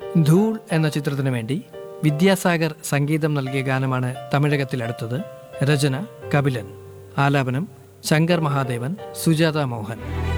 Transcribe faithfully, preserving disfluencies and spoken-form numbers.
ധൂൾ എന്ന ചിത്രത്തിനു വേണ്ടി വിദ്യാസാഗർ സംഗീതം നൽകിയ ഗാനമാണ് തമിഴകത്തിലെടുത്തത്. രചന കപിലൻ, ആലാപനം ശങ്കർ മഹാദേവൻ, സുജാത മോഹൻ.